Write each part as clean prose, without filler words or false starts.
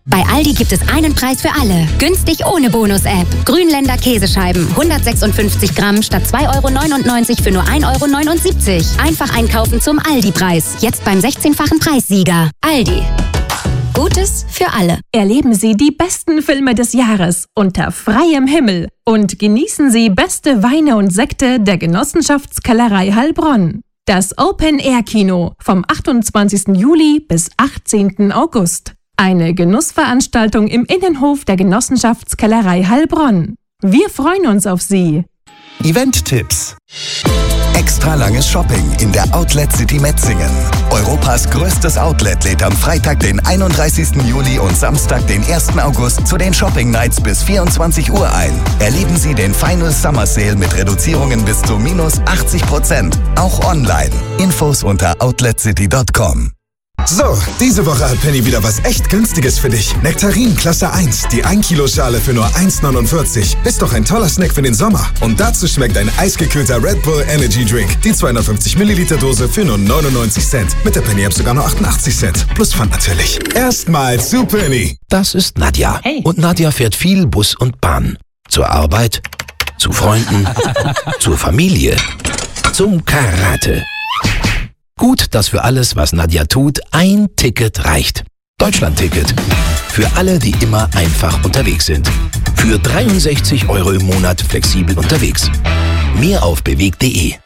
Bei Aldi gibt es einen Preis für alle. Günstig ohne Bonus-App. Grünländer Käsescheiben. 156 Gramm statt 2,99 € für nur 1,79 €. Einfach einkaufen zum Aldi-Preis. Jetzt beim 16-fachen Preissieger. Aldi. Gutes für alle. Erleben Sie die besten Filme des Jahres unter freiem Himmel und genießen Sie beste Weine und Sekte der Genossenschaftskellerei Heilbronn. Das Open-Air-Kino vom 28. Juli bis 18. August. Eine Genussveranstaltung im Innenhof der Genossenschaftskellerei Heilbronn. Wir freuen uns auf Sie. Event-Tipps. Extra langes Shopping in der Outlet City Metzingen. Europas größtes Outlet lädt am Freitag, den 31. Juli und Samstag, den 1. August zu den Shopping Nights bis 24 Uhr ein. Erleben Sie den Final Summer Sale mit Reduzierungen bis zu minus 80%. Auch online. Infos unter outletcity.com. So, diese Woche hat Penny wieder was echt Günstiges für dich. Nektarin Klasse 1, die 1 Kilo Schale für nur 1,49. Ist doch ein toller Snack für den Sommer. Und dazu schmeckt ein eisgekühlter Red Bull Energy Drink. Die 250 Milliliter Dose für nur 99 Cent. Mit der Penny-App sogar nur 88 Cent. Plus Pfand natürlich. Erstmal zu Penny. Das ist Nadja. Hey. Und Nadja fährt viel Bus und Bahn. Zur Arbeit, zu Freunden, zur Familie, zum Karate. Gut, dass für alles, was Nadja tut, ein Ticket reicht. Deutschland-Ticket. Für alle, die immer einfach unterwegs sind. Für 63 € im Monat flexibel unterwegs. Mehr auf bewegt.de.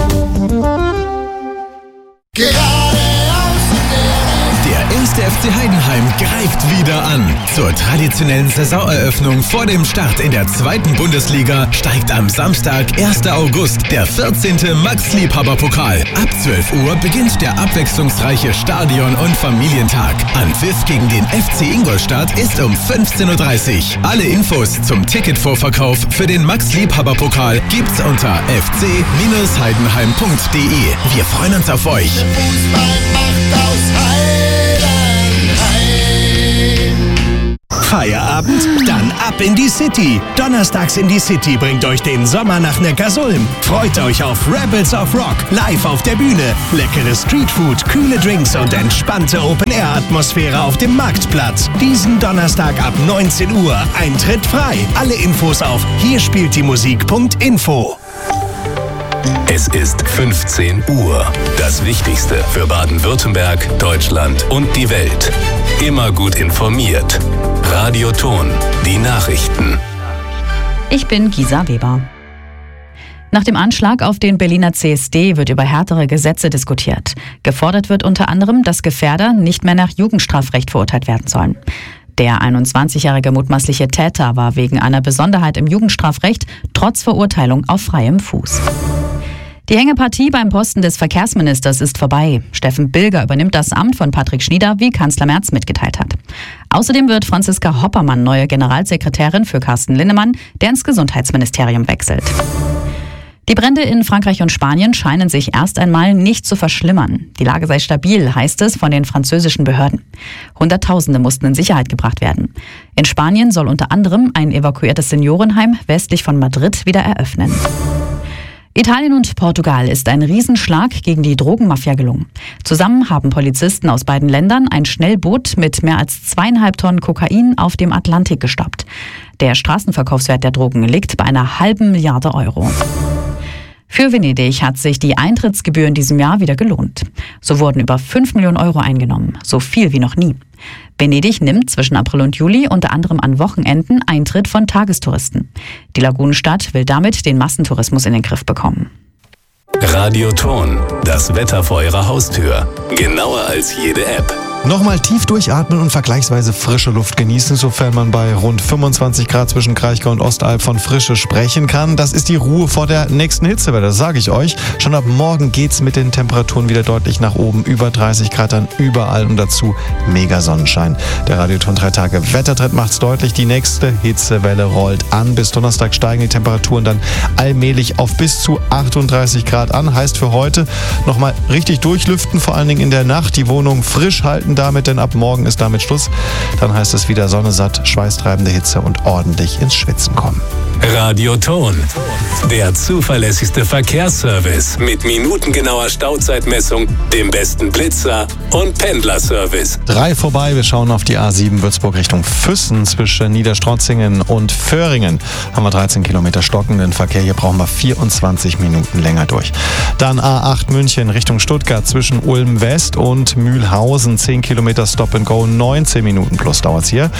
Der 1. FC Heidenheim greift wieder an. Zur traditionellen Saisoneröffnung vor dem Start in der 2. Bundesliga steigt am Samstag, 1. August, der 14. Max-Liebhaber-Pokal. Ab 12 Uhr beginnt der abwechslungsreiche Stadion- und Familientag. Anpfiff gegen den FC Ingolstadt ist um 15:30 Uhr. Alle Infos zum Ticketvorverkauf für den Max-Liebhaber-Pokal gibt's unter fc-heidenheim.de. Wir freuen uns auf euch. Feierabend? Dann ab in die City. Donnerstags in die City bringt euch den Sommer nach Neckarsulm. Freut euch auf Rebels of Rock, live auf der Bühne. Leckere Streetfood, kühle Drinks und entspannte Open-Air-Atmosphäre auf dem Marktplatz. Diesen Donnerstag ab 19 Uhr. Eintritt frei. Alle Infos auf hierspieltdiemusik.info. Es ist 15 Uhr. Das Wichtigste für Baden-Württemberg, Deutschland und die Welt. Immer gut informiert. Radio Ton, die Nachrichten. Ich bin Gisa Weber. Nach dem Anschlag auf den Berliner CSD wird über härtere Gesetze diskutiert. Gefordert wird unter anderem, dass Gefährder nicht mehr nach Jugendstrafrecht verurteilt werden sollen. Der 21-jährige mutmaßliche Täter war wegen einer Besonderheit im Jugendstrafrecht trotz Verurteilung auf freiem Fuß. Die Hängepartie beim Posten des Verkehrsministers ist vorbei. Steffen Bilger übernimmt das Amt von Patrick Schnieder, wie Kanzler Merz mitgeteilt hat. Außerdem wird Franziska Hoppermann neue Generalsekretärin für Carsten Linnemann, der ins Gesundheitsministerium wechselt. Die Brände in Frankreich und Spanien scheinen sich erst einmal nicht zu verschlimmern. Die Lage sei stabil, heißt es von den französischen Behörden. Hunderttausende mussten in Sicherheit gebracht werden. In Spanien soll unter anderem ein evakuiertes Seniorenheim westlich von Madrid wieder eröffnen. Italien und Portugal ist ein Riesenschlag gegen die Drogenmafia gelungen. Zusammen haben Polizisten aus beiden Ländern ein Schnellboot mit mehr als 2,5 Tonnen Kokain auf dem Atlantik gestoppt. Der Straßenverkaufswert der Drogen liegt bei einer halben Milliarde Euro. Für Venedig hat sich die Eintrittsgebühr in diesem Jahr wieder gelohnt. So wurden über 5 Millionen Euro eingenommen, so viel wie noch nie. Venedig nimmt zwischen April und Juli unter anderem an Wochenenden Eintritt von Tagestouristen. Die Lagunenstadt will damit den Massentourismus in den Griff bekommen. Radio Ton, das Wetter vor Ihrer Haustür. Genauer als jede App. Nochmal tief durchatmen und vergleichsweise frische Luft genießen, sofern man bei rund 25 Grad zwischen Kraichgau und Ostalb von Frische sprechen kann. Das ist die Ruhe vor der nächsten Hitzewelle, das sage ich euch. Schon ab morgen geht's mit den Temperaturen wieder deutlich nach oben. Über 30 Grad dann überall und dazu mega Sonnenschein. Der Radioton 3 Tage Wettertrend macht's deutlich. Die nächste Hitzewelle rollt an. Bis Donnerstag steigen die Temperaturen dann allmählich auf bis zu 38 Grad an. Heißt für heute nochmal richtig durchlüften, vor allen Dingen in der Nacht. Die Wohnung frisch halten damit, denn ab morgen ist damit Schluss. Dann heißt es wieder Sonne satt, schweißtreibende Hitze und ordentlich ins Schwitzen kommen. Radio Ton. Der zuverlässigste Verkehrsservice mit minutengenauer Stauzeitmessung, dem besten Blitzer und Pendlerservice. 3 vorbei, wir schauen auf die A7 Würzburg Richtung Füssen zwischen Niederstrotzingen und Föhringen. Haben wir 13 Kilometer stockenden Verkehr, hier brauchen wir 24 Minuten länger durch. Dann A8 München Richtung Stuttgart zwischen Ulm West und Mühlhausen, 10 Kilometer Stop and Go, 19 Minuten plus dauert's hier.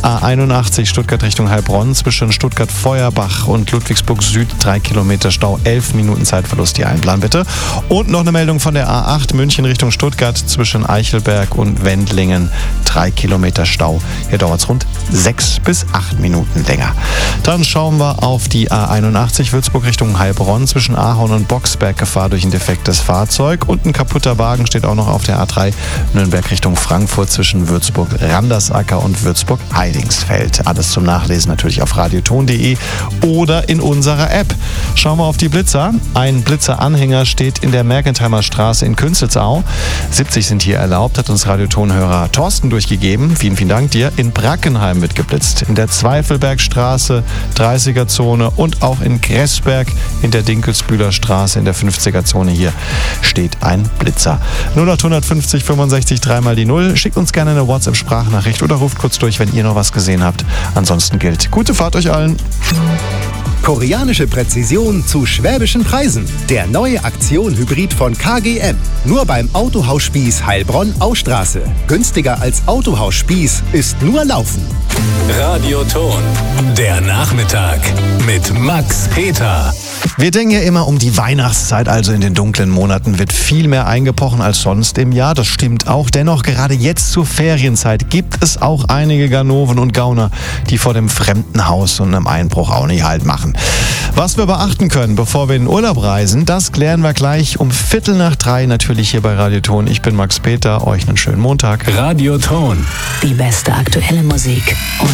A81 Stuttgart Richtung Heilbronn zwischen Stuttgart-Feuerbach und Ludwigsburg Süd, 3 Kilometer Stau, 11 Minuten Zeitverlust, die einplanen bitte. Und noch eine Meldung von der A8 München Richtung Stuttgart zwischen Eichelberg und Wendlingen, 3 Kilometer Stau. Hier dauert es rund 6 bis 8 Minuten länger. Dann schauen wir auf die A81 Würzburg Richtung Heilbronn zwischen Ahorn und Boxberg, Gefahr durch ein defektes Fahrzeug. Und ein kaputter Wagen steht auch noch auf der A3 Nürnberg Richtung Frankfurt zwischen Würzburg-Randersacker und Würzburg-Heidingsfeld. Alles zum Nachlesen natürlich auf radioton.de oder in unserer App. Schauen wir auf die Blitzer. Ein Blitzer-Anhänger steht in der Mergentheimer Straße in Künzelsau. 70 sind hier erlaubt, hat uns Radiotonhörer Thorsten durchgegeben. Vielen, vielen Dank dir. In Brackenheim wird geblitzt. In der Zweifelbergstraße, 30er-Zone und auch in Gressberg in der Dinkelsbühler Straße in der 50er-Zone hier steht ein Blitzer. 0850 65 3 mal die 0. Schickt uns gerne eine WhatsApp-Sprachnachricht oder ruft kurz durch, wenn ihr noch was gesehen habt. Ansonsten gilt gute Fahrt euch allen. Koreanische Präzision zu schwäbischen Preisen. Der neue Aktion-Hybrid von KGM. Nur beim Autohaus Spieß Heilbronn-Austraße. Günstiger als Autohaus Spieß ist nur Laufen. Radio Ton. Der Nachmittag mit Max Peter. Wir denken ja immer, um die Weihnachtszeit, also in den dunklen Monaten, wird viel mehr eingebrochen als sonst im Jahr. Das stimmt auch. Dennoch, gerade jetzt zur Ferienzeit gibt es auch einige Ganoven und Gauner, die vor dem fremden Haus und einem Einbruch auch nicht Halt machen. Was wir beachten können, bevor wir in den Urlaub reisen, das klären wir gleich um 2:45 natürlich hier bei Radio Ton. Ich bin Max Peter, euch einen schönen Montag. Radio Ton. Die beste aktuelle Musik.